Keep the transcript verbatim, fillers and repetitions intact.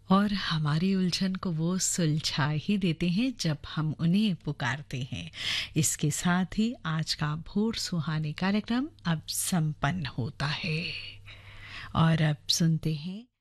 और हमारी उलझन को वो सुलझा ही देते हैं जब हम उन्हें पुकारते हैं। इसके साथ ही आज का भोर सुहाने कार्यक्रम अब संपन्न होता है और अब सुनते हैं